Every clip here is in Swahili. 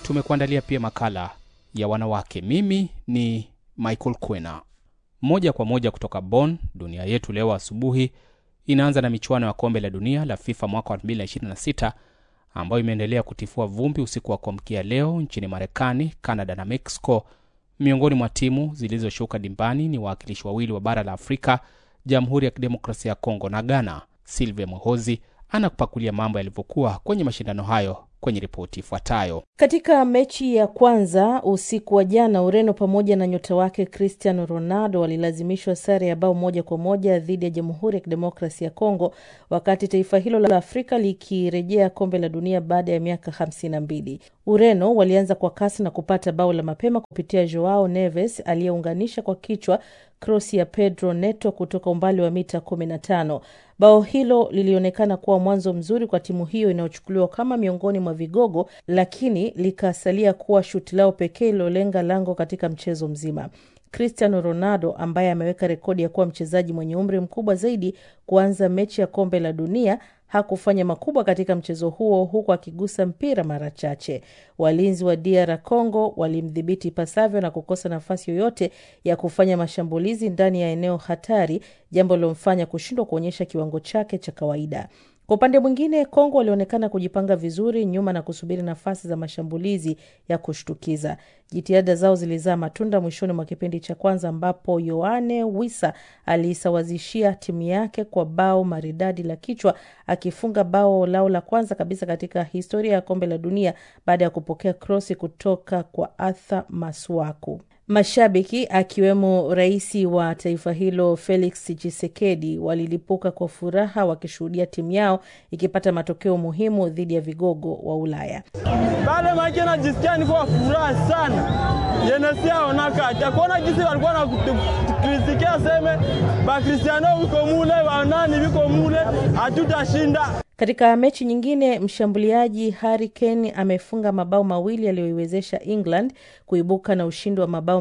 tumekuandalia pia makala ya wanawake. Mimi ni Michael Kwena. Moja kwa moja kutoka Bonn, dunia yetu leo asubuhi inaanza na michuano ya kombe la dunia la FIFA mwaka 2026 ambayo imeendelea kutifua vumbi usiku wa kuamkia leo nchini Marekani, Canada na Mexico. Miongoni mwa timu zilizoshuka dimbani ni wawakilishi wawili wa bara la Afrika, Jamhuri ya Kidemokrasia ya Kongo na Ghana. Silvia Mhozi anakupakulia mambo yalivyokuwa kwenye mashindano hayo kwenye ripoti ifuatayo. Katika mechi ya kwanza usiku wa jana, Ureno pamoja na nyota wake Cristiano Ronaldo walilazimishwa sare ya bao 1-1 dhidi ya Jamhuri ya Kidemokrasia ya Kongo, wakati taifa hilo la Afrika likirejea kombe la dunia baada ya miaka 52. Ureno walianza kwa kasi na kupata bao la mapema kupitia Joao Neves aliyeunganisha kwa kichwa cross ya Pedro Neto kutoka umbali wa mita 15. Bao hilo lilionekana kuwa mwanzo mzuri kwa timu hiyo inayochukuliwa kama miongoni mwa vigogo, lakini likasalia kuwa shuti lao pekee lilolenga lango katika mchezo mzima. Cristiano Ronaldo, ambaye ameweka rekodi ya kuwa mchezaji mwenye umri mkubwa zaidi kuanza mechi ya kombe la dunia, hakufanya makubwa katika mchezo huo, huku akigusa mpira mara chache. Walinzi wa DR Congo walimdhibiti pasavyo na kukosa nafasi yoyote ya kufanya mashambulizi ndani ya eneo hatari, jambo lilomfanya kushindwa kuonyesha kiwango chake cha kawaida. Kwa upande mwingine, Kongo walionekana kujipanga vizuri nyuma na kusubiri nafasi za mashambulizi ya kushtukiza. Jitihada zao zilizaa matunda mwishoni mwa kipindi cha kwanza, ambapo Yoane Wissa alisawazishia timu yake kwa bao maridadi la kichwa, akifunga bao lao la kwanza kabisa katika historia ya kombe la dunia baada ya kupokea krosi kutoka kwa Arthur Masuaku. Mashabiki akiwemo rais wa taifa hilo Felix Tshisekedi walilipuka kwa furaha wakishuhudia timu yao ikipata matokeo muhimu dhidi ya vigogo wa Ulaya. Baada majina jisikia niko furaha sana. Yenesia onaka atakuona jinsi walikuwa na kukritikia sema ba Cristiano wiko mule wa nani wiko mule hatutashinda. Katika mechi nyingine, mshambuliaji Harry Kane amefunga mabao mawili yaliyoiwezesha England kuibuka na ushindi wa mabao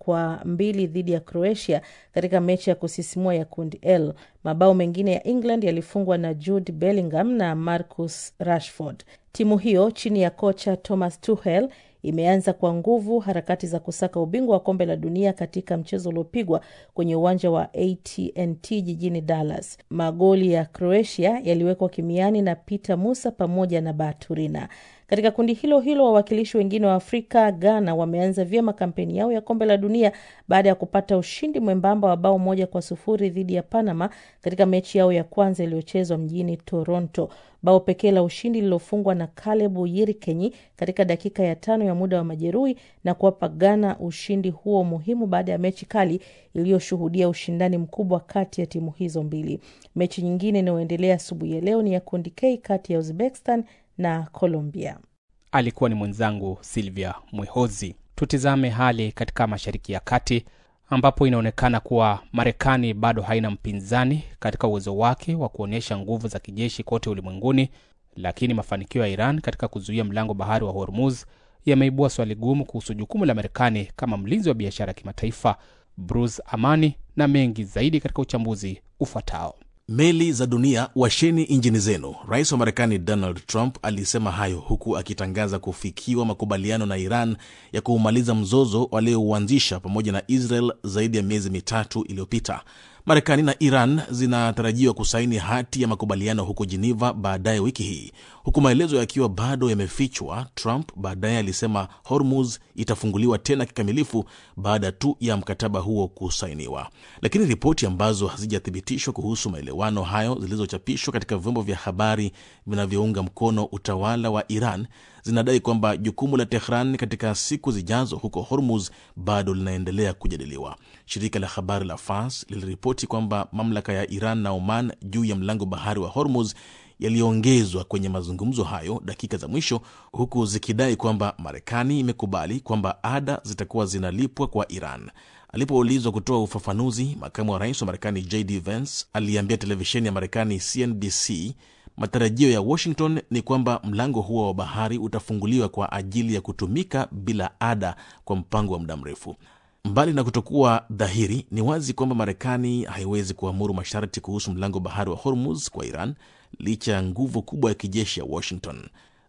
4-2 dhidi ya Croatia katika mechi ya kusisimua ya kundi L. Mabao mengine ya England yalifungwa na Jude Bellingham na Marcus Rashford. Timu hiyo chini ya kocha Thomas Tuchel imeanza kwa nguvu harakati za kusaka ubingwa wa kombe la dunia katika mchezo uliopigwa kwenye uwanja wa AT&T jijini Dallas. Magoli ya Croatia yaliwekwa kimiani na Peter Musa pamoja na Baturina. Katika kundi hilo hilo, wawakilishi wengine wa Afrika, Ghana, wameanza vyema kampeni yao ya kombe la dunia baada ya kupata ushindi mwembamba wa bao 1-0 dhidi ya Panama katika mechi yao ya kwanza iliyochezwa mjini Toronto. Bao pekee la ushindi lilofungwa na Caleb Yirikenyi katika dakika ya 5 ya muda wa majeruhi na kuwapa Ghana ushindi huo muhimu baada ya mechi kali iliyoshuhudia ushindani mkubwa kati ya timu hizo mbili. Mechi nyingine inayoendelea asubuhi ya leo ni ya kundi K kati ya Uzbekistan na Colombia. Alikuwa ni mwenzangu Silvia Mhozi. Tutizame hali katika Mashariki ya Kati, ambapo inaonekana kuwa Marekani bado haina mpinzani katika uwezo wake wa kuonyesha nguvu za kijeshi kote ulimwenguni, lakini mafanikio ya Iran katika kuzuia mlango bahari wa Hormuz yameibua swali gumu kuhusu jukumu la Marekani kama mlinzi wa biashara kimataifa. Bruce Amani na mengi zaidi katika uchambuzi ufuatao. Meli za dunia, washeni injini zenu. Rais wa Marekani Donald Trump alisema hayo huku akitangaza kufikiwa makubaliano na Iran ya kuumaliza mzozo waliouanzisha pamoja na Israel zaidi ya miezi mitatu iliyopita. Marekani na Iran zinatarajiwa kusaini hati ya makubaliano huko Geneva baadaye wiki hii. Huku maelezo yakiwa bado yamefichwa, Trump baadaye alisema Hormuz itafunguliwa tena kikamilifu baada tu ya mkataba huo kusainiwa. Lakini ripoti ambazo hazijathibitishwa kuhusu maelewano hayo zilizochapishwa katika vyombo vya habari vinavyounga mkono utawala wa Iran zinadai kwamba jukumu la Tehran katika siku zijazo huko Hormuz bado linaendelea kujadiliwa. Shirika la habari la Fars liliripoti kwamba mamlaka ya Iran na Oman juu ya mlango bahari wa Hormuz yaliongezwa kwenye mazungumzo hayo dakika za mwisho, huku zikidai kwamba Marekani imekubali kwamba ada zitakuwa zinalipwa kwa Iran. Alipoulizwa kutoa ufafanuzi, makamu wa rais wa Marekani J.D. Vance aliambia televisheni ya Marekani CNBC matarajio ya Washington ni kwamba mlango huo wa bahari utafunguliwa kwa ajili ya kutumika bila ada kwa mpango wa muda mrefu. Mbali na kutokuwa dhahiri, ni wazi kwamba Marekani haiwezi kuamuru masharti kuhusu mlango bahari wa Hormuz kwa Iran licha ya nguvu kubwa ya kijeshi ya Washington.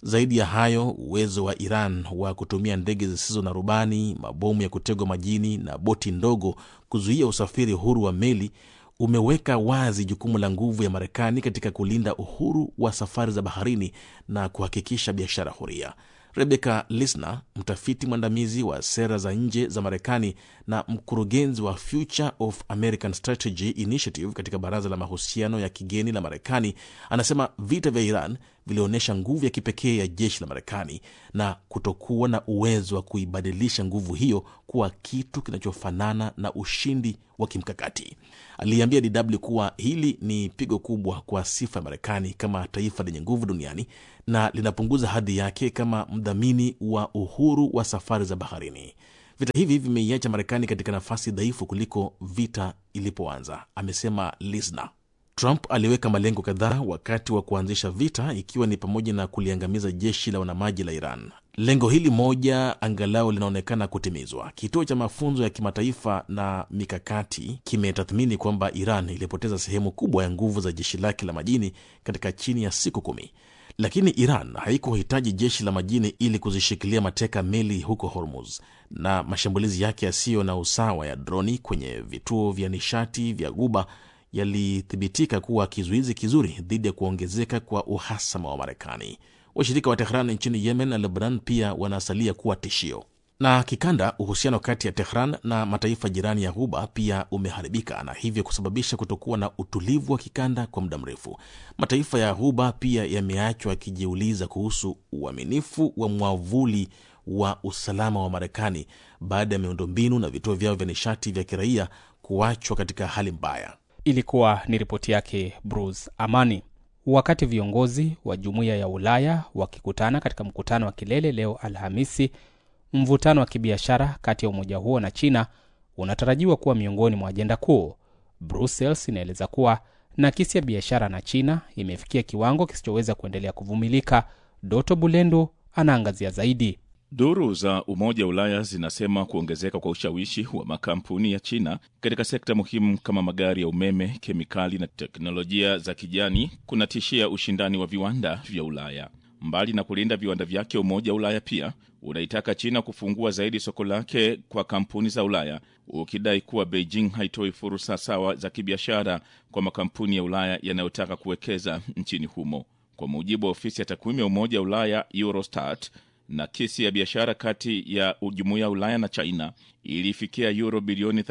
Zaidi ya hayo, uwezo wa Iran wa kutumia ndege zisizo na rubani, mabomu ya kutegwa majini na boti ndogo kuzuia usafiri huru wa meli umeweka wazi jukumu la nguvu ya Marekani katika kulinda uhuru wa safari za baharini na kuhakikisha biashara huria. Rebecca Lisner, mtafiti mwandamizi wa sera za nje za Marekani na mkurugenzi wa Future of American Strategy Initiative katika Baraza la Mahusiano ya Kigeni la Marekani, anasema vita vya Iran vilionyesha nguvu ya kipekee ya jeshi la Marekani na kutokuwa na uwezo wa kuibadilisha nguvu hiyo kuwa kitu kinachofanana na ushindi wa kimkakati. Aliambia DW kuwa hili ni pigo kubwa kwa sifa ya Marekani kama taifa lenye nguvu duniani na linapunguza hadhi yake kama mdhamini wa uhuru wa safari za baharini. Vita hivi vimeiacha Marekani katika nafasi dhaifu kuliko vita ilipoanza, amesema Lisner. Trump aliweka malengo kadhaa wakati wa kuanzisha vita, ikiwa ni pamoja na kuliangamiza jeshi la wanamaji la Iran. Lengo hili moja angalau linaonekana kutimizwa. Kituo cha mafunzo ya kimataifa na mikakati kimetathmini kwamba Iran ilipoteza sehemu kubwa ya nguvu za jeshi lake la majini katika chini ya siku 10. Lakini Iran haikuhitaji jeshi la majini ili kuzishikilia mateka meli huko Hormuz, na mashambulizi yake yasiyo na usawa ya droni kwenye vituo vya nishati vya Ghuba yalithibitika kuwa kizuizi kizuri dhidi ya kuongezeka kwa uhasama wa Marekani. Washirika wa Tehran nchini Yemen na Lebanon pia wanasalia kuwa tishio. Na kikanda, uhusiano kati ya Tehran na mataifa jirani ya Ghuba pia umeharibika na hivyo kusababisha kutokuwa na utulivu wa kikanda kwa muda mrefu. Mataifa ya Ghuba pia yameachwa yakijiuliza kuhusu uaminifu wa mwavuli wa usalama wa Marekani baada ya miundombinu na vituo vyao vya nishati vya kiraia kuachwa katika hali mbaya. Ilikuwa ni ripoti yake Bruce Amani. Wakati viongozi wa Jumuiya ya Ulaya wakikutana katika mkutano wa kilele leo Alhamisi, mvutano wa kibiashara kati ya umoja huo na China unatarajiwa kuwa miongoni mwa ajenda kuu. Brussels inaeleza kuwa nakisi ya biashara na China imefikia kiwango kisichoweza kuendelea kuvumilika. Doto Bulendo anaangazia zaidi. Duru za Umoja wa Ulaya zinasema kuongezeka kwa ushawishi wa makampuni ya China katika sekta muhimu kama magari ya umeme, kemikali na teknolojia za kijani kunatishia ushindani wa viwanda vya Ulaya. Mbali na kulinda viwanda vyake, Umoja wa Ulaya pia unaitaka China kufungua zaidi soko lake kwa kampuni za Ulaya, ukidai kuwa Beijing haitoi fursa sawa za kibiashara kwa makampuni ya Ulaya yanayotaka kuwekeza nchini humo. Kwa mujibu wa ofisi ya takwimu ya Umoja wa Ulaya Eurostat, na kesi ya biashara kati ya Jumuiya ya Ulaya na China ilifikia euro bilioni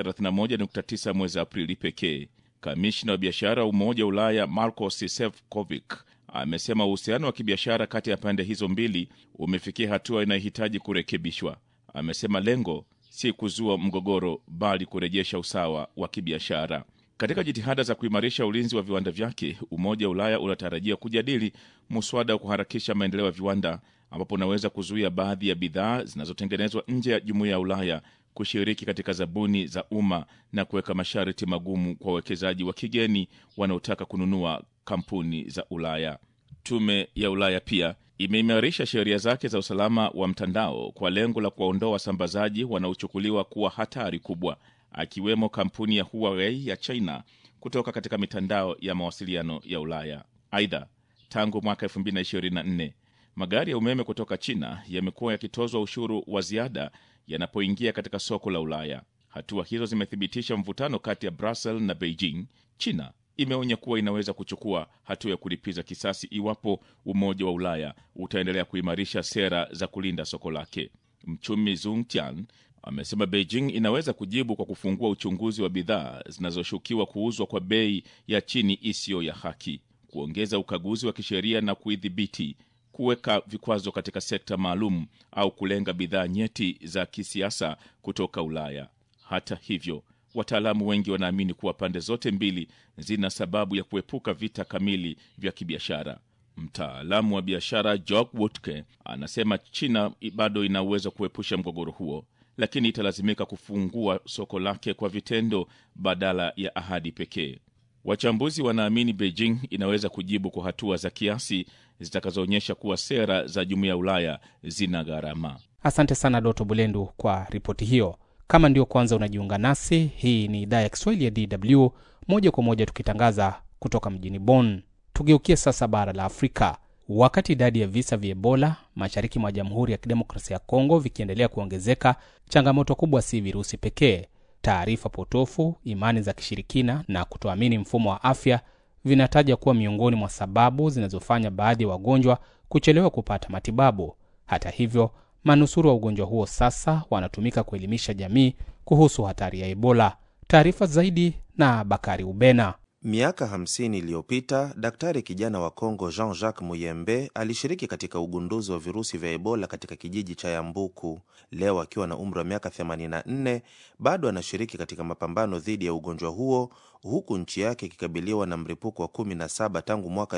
31.9 mwezi Aprili pekee. Kamishna wa biashara wa Umoja wa Ulaya Markus Sefcovic amesema uhusiano wa kibiashara kati ya pande hizo mbili umefikia hatua inayohitaji kurekebishwa. Amesema lengo si kuzua mgogoro bali kurejesha usawa wa kibiashara. Katika jitihada za kuimarisha ulinzi wa viwanda vyake, Umoja wa Ulaya unatarajia kujadili muswada wa kuharakisha maendeleo ya viwanda, ambapo unaweza kuzuia baadhi ya bidhaa zinazotengenezwa nje ya Jumuiya ya Ulaya kushiriki katika zabuni za umma na kuweka masharti magumu kwa wawekezaji wa kigeni wanaotaka kununua kampuni za Ulaya. Tume ya Ulaya pia imeimarisha sheria zake za usalama wa mtandao kwa lengo la kuwaondoa wasambazaji wanaochukuliwa kuwa hatari kubwa, akiwemo kampuni ya Huawei ya China kutoka katika mitandao ya mawasiliano ya Ulaya. Aidha, tangu mwaka 2024 magari ya umeme kutoka China yamekuwa yakitozwa ushuru wa ziada yanapoingia katika soko la Ulaya. Hatua hizo zimethibitisha mvutano kati ya Brussels na Beijing. China imeonya kuwa inaweza kuchukua hatua ya kulipiza kisasi iwapo Umoja wa Ulaya utaendelea kuimarisha sera za kulinda soko lake. Mchumi Zhong Tian amesema Beijing inaweza kujibu kwa kufungua uchunguzi wa bidhaa zinazoshukiwa kuuzwa kwa bei ya chini isiyo ya haki, kuongeza ukaguzi wa kisheria na kuidhibiti, kuweka vikwazo katika sekta maalum au kulenga bidhaa nyeti za kisiasa kutoka Ulaya. Hata hivyo, wataalamu wengi wanaamini kuwa pande zote mbili zina sababu ya kuepuka vita kamili vya kibiashara. Mtaalamu wa biashara Georg Wuttke anasema China bado ina uwezo kuepusha mgogoro huo, lakini italazimika kufungua soko lake kwa vitendo badala ya ahadi pekee. Wachambuzi wanaamini Beijing inaweza kujibu kwa hatua za kiasi zitakazoonyesha kuwa sera za Jumuiya ya Ulaya zina gharama. Asante sana Doto Bulendu kwa ripoti hiyo. Kama ndio kwanza unajiunga nasi, hii ni idhaa ya Kiswahili ya DW, moja kwa moja tukitangaza kutoka mjini Bonn. Tugeukie sasa bara la Afrika. Wakati idadi ya visa vya Ebola mashariki mwa Jamhuri ya Kidemokrasia ya Kongo vikiendelea kuongezeka, changamoto kubwa si virusi pekee. Taarifa potofu, imani za kishirikina na kutoamini mfumo wa afya vinataja kuwa miongoni mwa sababu zinazofanya baadhi ya wagonjwa kuchelewa kupata matibabu. Hata hivyo, manusuru wa ugonjwa huo sasa wanatumika kuelimisha jamii kuhusu hatari ya Ebola. Taarifa zaidi na Bakari Ubena. Miaka 50 iliyopita, daktari kijana wa Kongo Jean-Jacques Muyembe alishiriki katika ugunduzi wa virusi vya Ebola katika kijiji cha Yambuku. Leo akiwa na umri wa miaka 84, bado anashiriki katika mapambano dhidi ya ugonjwa huo, huku nchi yake ikikabiliwa na mlipuko wa 17 tangu mwaka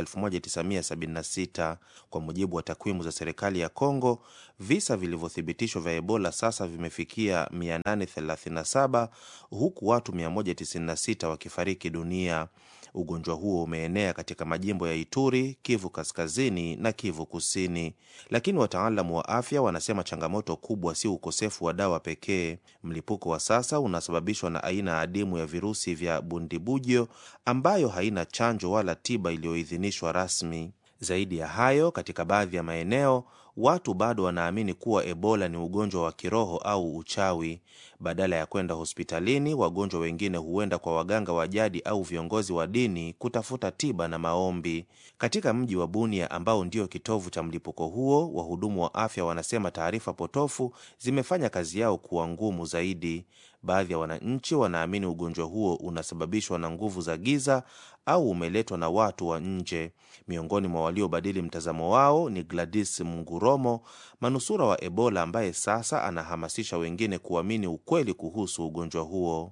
1976. Kwa mujibu wa takwimu za serikali ya Kongo, visa vilivyothibitishwa vya Ebola sasa vimefikia 837, huku watu 196 wakifariki dunia. Ugonjwa huo umeenea katika majimbo ya Ituri, Kivu Kaskazini na Kivu Kusini. Lakini wataalamu wa afya wanasema changamoto kubwa si ukosefu wa dawa pekee. Mlipuko wa sasa unasababishwa na aina adimu ya virusi vya Bundibugyo ambayo haina chanjo wala tiba iliyoidhinishwa rasmi. Zaidi ya hayo, katika baadhi ya maeneo, watu bado wanaamini kuwa Ebola ni ugonjwa wa kiroho au uchawi. Badala ya kwenda hospitalini, wagonjwa wengine huenda kwa waganga wa jadi au viongozi wa dini kutafuta tiba na maombi. Katika mji wa Bunia ambao ndio kitovu cha mlipuko huo, wahudumu wa afya wanasema taarifa potofu zimefanya kazi yao kuwa ngumu zaidi. Baadhi ya wananchi wanaamini ugonjwa huo unasababishwa na nguvu za giza au umeletwa na watu wa nje. Miongoni mwa waliobadili mtazamo wao ni Gladys Munguromo, manusura wa Ebola ambaye sasa anahamasisha wengine kuamini ukweli kuhusu ugonjwa huo.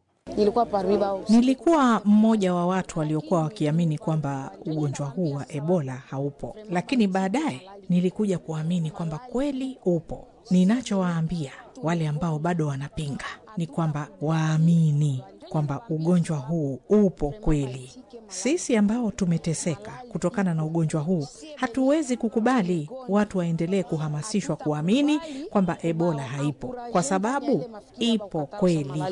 Nilikuwa mmoja wa watu waliokuwa wakiamini kwamba ugonjwa huu wa Ebola haupo, lakini baadaye nilikuja kuamini kwamba kweli upo. Ninachowaambia wale ambao bado wanapinga ni kwamba waamini kwamba ugonjwa huu upo kweli. Sisi ambao tumeteseka kutokana na ugonjwa huu hatuwezi kukubali watu waendelee kuhamasishwa kuamini kwamba Ebola haipo, kwa sababu ipo kweli.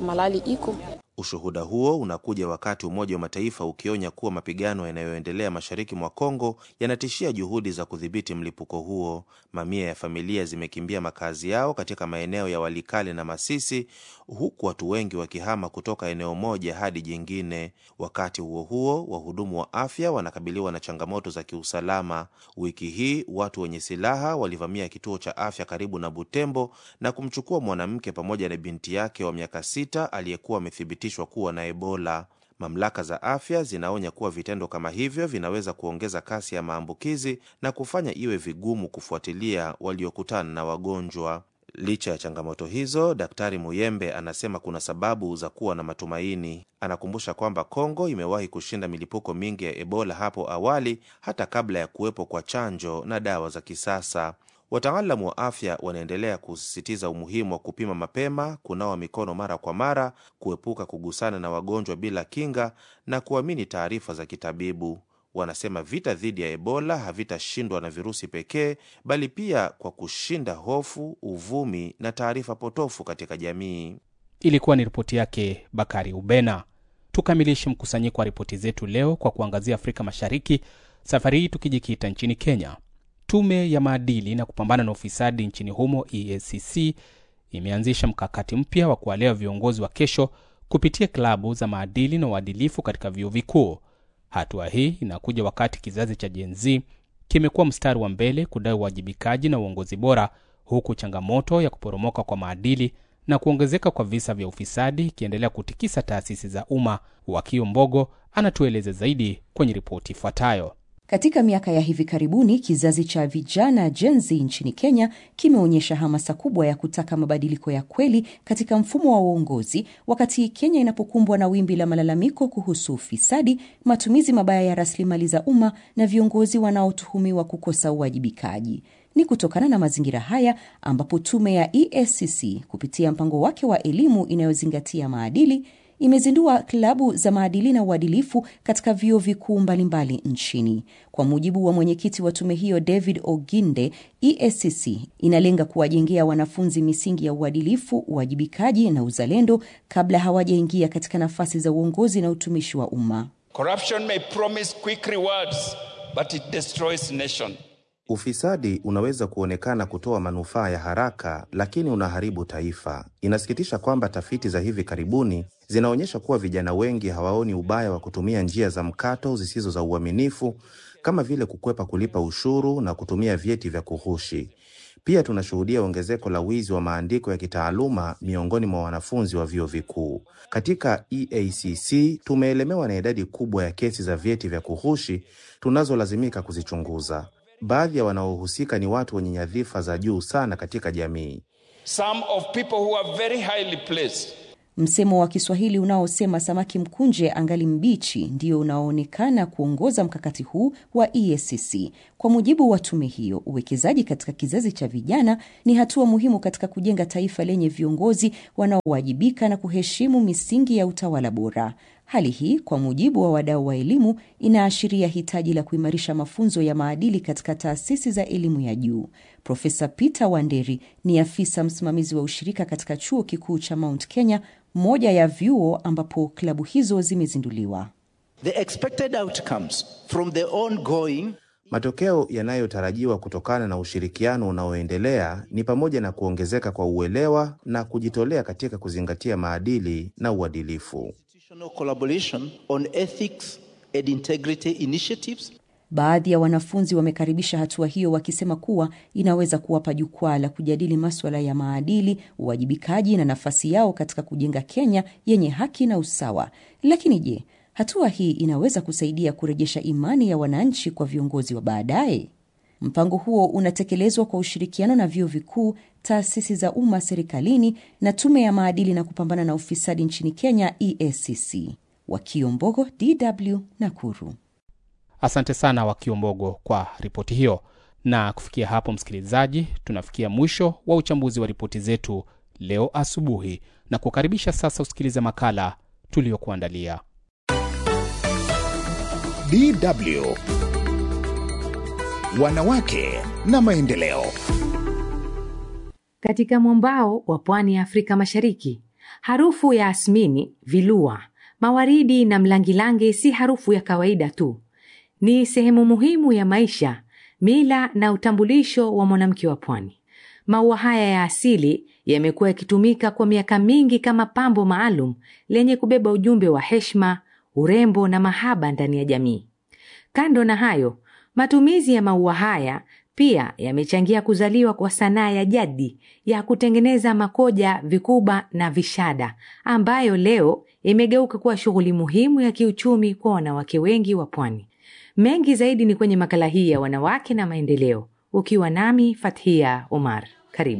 Ushuhuda huo unakuja wakati Umoja wa Mataifa ukionya kuwa mapigano yanayoendelea mashariki mwa Kongo yanatishia juhudi za kudhibiti mlipuko huo. Mamia ya familia zimekimbia makazi yao katika maeneo ya Walikale na Masisi, huku watu wengi wakihama kutoka eneo moja hadi jingine. Wakati huo huo, wahudumu wa afya wanakabiliwa na changamoto za kiusalama. Wiki hii, watu wenye silaha walivamia kituo cha afya karibu na Butembo na kumchukua mwanamke pamoja na binti yake wa miaka 6 aliyekuwa amethibitishwa kuwa na Ebola. Mamlaka za afya zinaonya kuwa vitendo kama hivyo vinaweza kuongeza kasi ya maambukizi na kufanya iwe vigumu kufuatilia waliokutana na wagonjwa. Licha ya changamoto hizo, Daktari Muyembe anasema kuna sababu za kuwa na matumaini. Anakumbusha kwamba Kongo imewahi kushinda milipuko mingi ya Ebola hapo awali, hata kabla ya kuwepo kwa chanjo na dawa za kisasa. Wataalamu wa afya wanaendelea kusisitiza umuhimu wa kupima mapema, kunawa mikono mara kwa mara, kuepuka kugusana na wagonjwa bila kinga na kuamini taarifa za kitabibu. Wanasema vita dhidi ya Ebola havitashindwa na virusi pekee, bali pia kwa kushinda hofu, uvumi na taarifa potofu katika jamii. Ilikuwa ni ripoti yake Bakari Ubena. Tukamilishe mkusanyiko wa ripoti zetu leo kwa kuangazia Afrika Mashariki, safari hii tukijikita nchini Kenya. Tume ya maadili na kupambana na ufisadi nchini humo EACC imeanzisha mkakati mpya wa kuwalea viongozi wa kesho kupitia klabu za maadili na uadilifu katika vyuo vikuu. Hatua hii inakuja wakati kizazi cha Gen Z kimekuwa mstari wa mbele kudai uwajibikaji na uongozi bora, huku changamoto ya kuporomoka kwa maadili na kuongezeka kwa visa vya ufisadi ikiendelea kutikisa taasisi za umma. Wakio Mbogo anatueleza zaidi kwenye ripoti ifuatayo. Katika miaka ya hivi karibuni, kizazi cha vijana Gen Z nchini Kenya kimeonyesha hamasa kubwa ya kutaka mabadiliko ya kweli katika mfumo wa uongozi, wakati Kenya inapokumbwa na wimbi la malalamiko kuhusu ufisadi, matumizi mabaya ya rasilimali za umma na viongozi wanaotuhumiwa kukosa uwajibikaji. Ni kutokana na mazingira haya ambapo tume ya EACC kupitia mpango wake wa elimu inayozingatia maadili imezindua klabu za maadili na uadilifu katika vyuo vikuu mbalimbali nchini. Kwa mujibu wa mwenyekiti wa tume hiyo David Oginde, EACC inalenga kuwajengea wanafunzi misingi ya uadilifu, uwajibikaji na uzalendo kabla hawajaingia katika nafasi za uongozi na utumishi wa umma. Corruption may promise quick rewards, but it destroys nation. Ufisadi unaweza kuonekana kutoa manufaa ya haraka, lakini unaharibu taifa. Inasikitisha kwamba tafiti za hivi karibuni zinaonyesha kuwa vijana wengi hawaoni ubaya wa kutumia njia za mkato zisizo za uaminifu, kama vile kukwepa kulipa ushuru na kutumia vyeti vya kughushi. Pia tunashuhudia ongezeko la wizi wa maandiko ya kitaaluma miongoni mwa wanafunzi wa vyuo vikuu. Katika EACC tumeelemewa na idadi kubwa ya kesi za vyeti vya kughushi tunazolazimika kuzichunguza. Baadhi ya wanaohusika ni watu wenye nyadhifa za juu sana katika jamii. Some of people who are very highly placed. Msemo wa Kiswahili unaosema samaki mkunje angali mbichi ndio unaoonekana kuongoza mkakati huu wa EACC. Kwa mujibu wa tume hiyo, uwekezaji katika kizazi cha vijana ni hatua muhimu katika kujenga taifa lenye viongozi wanaowajibika na kuheshimu misingi ya utawala bora. Hali hii, kwa mujibu wa wadau wa elimu, inaashiria hitaji la kuimarisha mafunzo ya maadili katika taasisi za elimu ya juu. Profesa Peter Wanderi ni afisa msimamizi wa ushirika katika chuo kikuu cha Mount Kenya, moja ya vyuo ambapo klabu hizo zimezinduliwa. The expected outcomes from the ongoing Matokeo yanayotarajiwa kutokana na ushirikiano unaoendelea ni pamoja na kuongezeka kwa uelewa na kujitolea katika kuzingatia maadili na uadilifu. Collaboration on ethics and integrity initiatives. Baadhi ya wanafunzi wamekaribisha hatua hiyo wakisema kuwa inaweza kuwapa jukwaa la kujadili masuala ya maadili, uwajibikaji na nafasi yao katika kujenga Kenya yenye haki na usawa. Lakini je, hatua hii inaweza kusaidia kurejesha imani ya wananchi kwa viongozi wa baadaye? Mpango huo unatekelezwa kwa ushirikiano na vyuo vikuu, taasisi za umma serikalini na tume ya maadili na kupambana na ufisadi nchini Kenya, EACC. Wakiombogo, DW, Nakuru. Asante sana Wakiombogo kwa ripoti hiyo. Na kufikia hapo, msikilizaji, tunafikia mwisho wa uchambuzi wa ripoti zetu leo asubuhi, na kukaribisha sasa usikilize makala tuliyokuandalia. DW Wanawake na maendeleo. Katika mwambao wa pwani ya Afrika Mashariki, harufu ya asmini, vilua, mawaridi na mlangilange si harufu ya kawaida tu. Ni sehemu muhimu ya maisha, mila na utambulisho wa mwanamke wa pwani. Maua haya ya asili yamekuwa yakitumika kwa miaka mingi kama pambo maalum lenye kubeba ujumbe wa heshima, urembo na mahaba ndani ya jamii. Kando na hayo, matumizi ya maua haya pia yamechangia kuzaliwa kwa sanaa ya jadi ya kutengeneza makoja, vikuba na vishada, ambayo leo imegeuka kuwa shughuli muhimu ya kiuchumi kwa wanawake wengi wa pwani. Mengi zaidi ni kwenye makala hii ya wanawake na maendeleo, ukiwa nami Fathia Omar.